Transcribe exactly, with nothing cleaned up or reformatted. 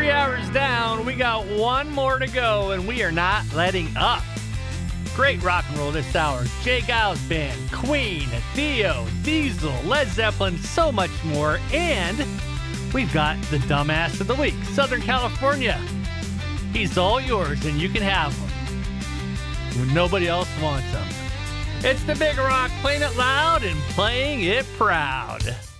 Three hours down, we got one more to go, and we are not letting up. Great rock and roll this hour. Jay Giles Band, Queen, Dio, Diesel, Led Zeppelin, so much more. And we've got the dumbass of the week, Southern California. He's all yours, and you can have him when nobody else wants him. It's the Big Rock, playing it loud and playing it proud.